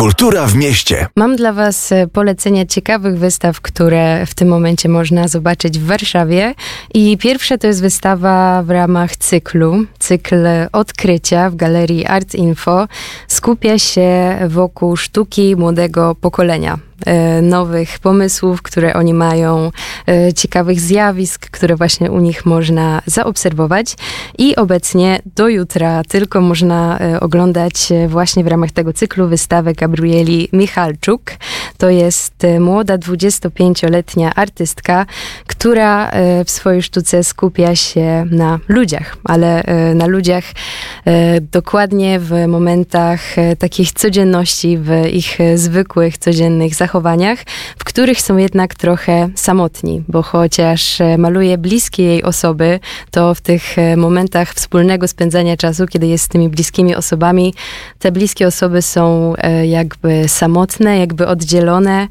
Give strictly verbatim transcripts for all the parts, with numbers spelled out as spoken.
Kultura w mieście. Mam dla Was polecenia ciekawych wystaw, które w tym momencie można zobaczyć w Warszawie. I pierwsza to jest wystawa w ramach cyklu. Cykl Odkrycia w Galerii Art Info skupia się wokół sztuki młodego pokolenia. Nowych pomysłów, które oni mają, ciekawych zjawisk, które właśnie u nich można zaobserwować. I obecnie do jutra tylko można oglądać właśnie w ramach tego cyklu wystawę Gabrieli Michalczuk. To jest młoda dwudziestopięcioletnia artystka, która w swojej sztuce skupia się na ludziach, ale na ludziach dokładnie w momentach takich codzienności, w ich zwykłych, codziennych zachowaniach, w których są jednak trochę samotni, bo chociaż maluje bliskie jej osoby, to w tych momentach wspólnego spędzania czasu, kiedy jest z tymi bliskimi osobami, te bliskie osoby są jakby samotne, jakby oddzielone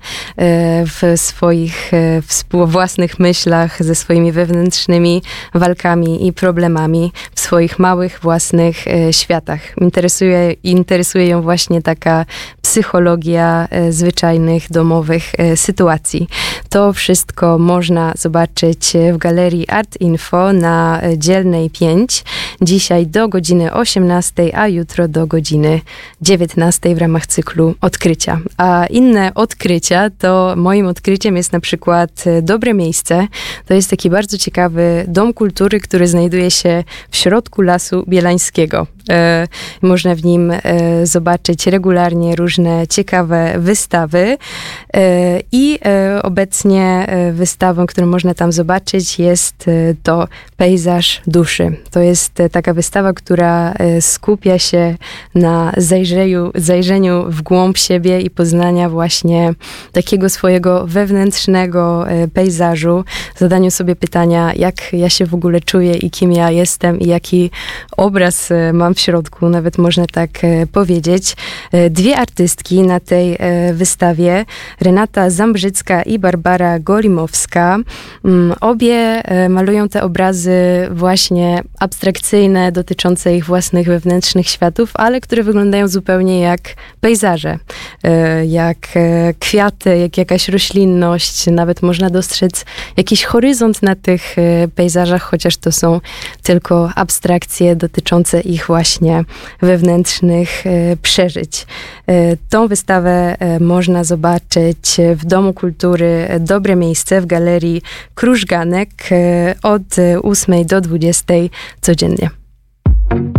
w swoich własnych myślach, ze swoimi wewnętrznymi walkami i problemami, w swoich małych, własnych światach. Interesuje, interesuje ją właśnie taka psychologia zwyczajnych, domowych sytuacji. To wszystko można zobaczyć w Galerii Art Info na Dzielnej pięć. Dzisiaj do godziny osiemnastej, a jutro do godziny dziewiętnastej w ramach cyklu Odkrycia. A inne odkrycia, to moim odkryciem jest na przykład Dobre Miejsce. To jest taki bardzo ciekawy dom kultury, który znajduje się w środku Lasu Bielańskiego. E, można w nim e, zobaczyć regularnie różne ciekawe wystawy e, i e, obecnie e, wystawą, którą można tam zobaczyć, jest e, to Pejzaż duszy. To jest e, taka wystawa, która e, skupia się na zajrzeniu, zajrzeniu w głąb siebie i poznania właśnie takiego swojego wewnętrznego e, pejzażu, zadaniu sobie pytania, jak ja się w ogóle czuję i kim ja jestem i jaki obraz e, mam w środku, nawet można tak e, powiedzieć. E, dwie artystki na tej e, wystawie, Renata Zambrzycka i Barbara Golimowska, m, obie e, malują te obrazy właśnie abstrakcyjne, dotyczące ich własnych wewnętrznych światów, ale które wyglądają zupełnie jak pejzaże, e, jak e, kwiaty, jak jakaś roślinność, nawet można dostrzec jakiś horyzont na tych e, pejzażach, chociaż to są tylko abstrakcje dotyczące ich właśnie wewnętrznych e, przeżyć. E, tą wystawę e, można zobaczyć w Domu Kultury Dobre Miejsce w Galerii Krużganek e, od ósmej do dwudziestej codziennie.